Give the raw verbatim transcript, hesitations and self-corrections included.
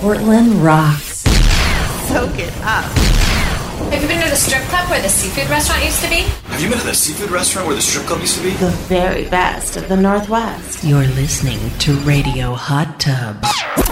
Portland rocks. Soak it up. Have you been to the strip club where the seafood restaurant used to be? Have you been to the seafood restaurant where the strip club used to be? The very best of the Northwest. You're listening to Radio Hot Tub.